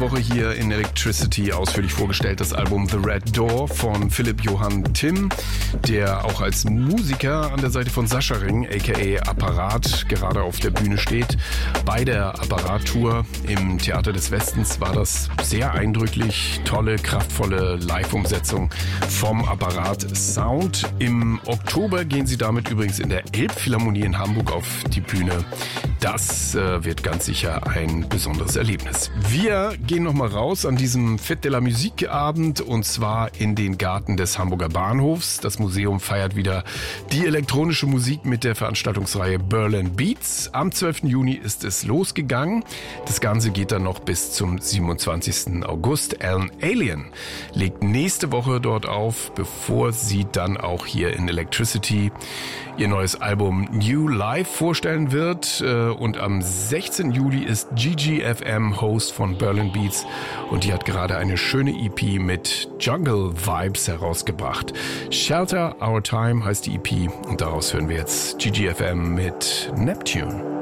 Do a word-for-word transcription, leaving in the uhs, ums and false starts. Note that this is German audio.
Woche hier in Electricity ausführlich vorgestellt das Album The Red Door von Philipp Johann Timm, der auch als Musiker an der Seite von Sascha Ring, aka Apparat, gerade auf der Bühne steht. Bei der Apparat-Tour im Theater des Westens war das sehr eindrücklich, tolle, kraftvolle Live-Umsetzung vom Apparat-Sound. Im Oktober gehen sie damit übrigens in der Elbphilharmonie in Hamburg auf die Bühne. Das äh, wird ganz sicher ein besonderes Erlebnis. Wir gehen nochmal raus an diesem Fête de la Musique Abend und zwar in den Garten des Hamburger Bahnhofs. Das Museum feiert wieder die elektronische Musik mit der Veranstaltungsreihe Berlin Beats. Am zwölften Juni ist es losgegangen. Das Ganze geht dann noch bis zum siebenundzwanzigsten August. Alan Alien legt nächste Woche dort auf, bevor sie dann auch hier in Electricity ihr neues Album New Life vorstellen wird. Und am sechzehnten Juli ist Gigi F M Host von Berlin Beats und die hat gerade eine schöne E P mit Jungle Vibes herausgebracht. Shelter Our Time heißt die E P und daraus hören wir jetzt Gigi F M mit Neptune.